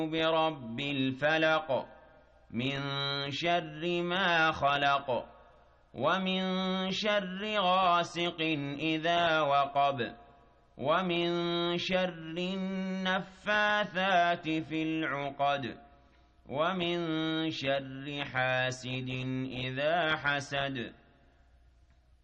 برب الفلق من شر ما خلق ومن شر غاسق إذا وقب ومن شر النفاثات في العقد ومن شر حاسد إذا حسد